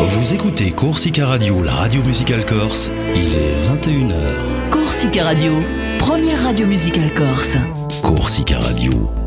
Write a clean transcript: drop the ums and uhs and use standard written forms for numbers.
Vous écoutez Corsica Radio, la radio musicale corse. Il est 21h. Corsica Radio, première radio musicale corse. Corsica Radio.